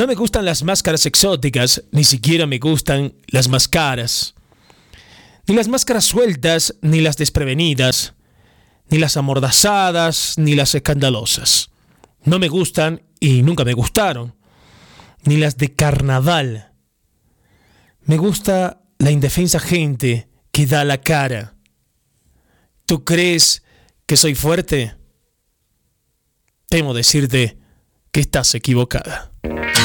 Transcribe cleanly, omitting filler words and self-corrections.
No me gustan las máscaras exóticas, ni siquiera me gustan las máscaras. Ni las máscaras sueltas, ni las desprevenidas, ni las amordazadas, ni las escandalosas. No me gustan y nunca me gustaron, ni las de carnaval. Me gusta la indefensa gente que da la cara. ¿Tú crees que soy fuerte? Temo decirte que estás equivocada.